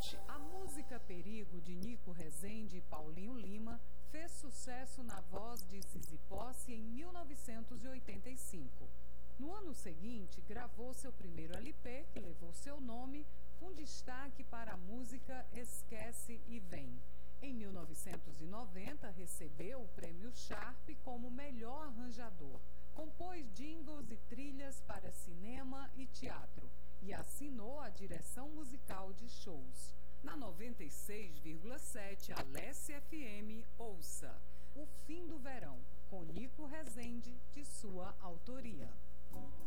Sete. A música Perigo, de Nico Rezende e Paulinho Lima, fez sucesso na voz de Zizi Posse em 1985. No ano seguinte, gravou seu primeiro LP, que levou seu nome, com destaque para a música Esquece e Vem. Em 1990, recebeu o Prêmio Sharp como melhor arranjador. Compôs jingles e trilhas para cinema e teatro e assinou a direção musical de shows. Na 96,7 Alesse FM, ouça O Fim do Verão, com Nico Rezende, de sua autoria.